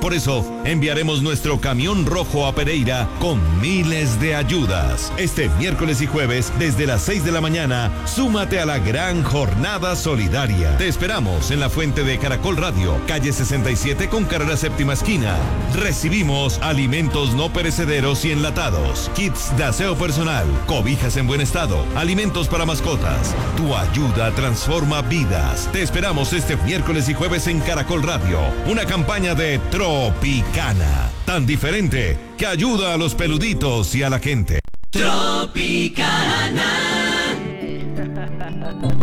Por eso, enviaremos nuestro camión rojo a Pereira con miles de ayudas. Este miércoles y jueves, desde las 6 de la mañana, súmate a la gran jornada solidaria. Te esperamos en la fuente de Caracol Radio, calle 67 con carrera séptima esquina. Recibimos alimentos no perecederos y enlatados, kits de aseo personal, cobijas en buen estado, alimentos para mascotas. Tu ayuda transforma vidas. Te esperamos este miércoles y jueves en Caracol Radio. Una campaña de Tropicana, tan diferente que ayuda a los peluditos y a la gente. Tropicana.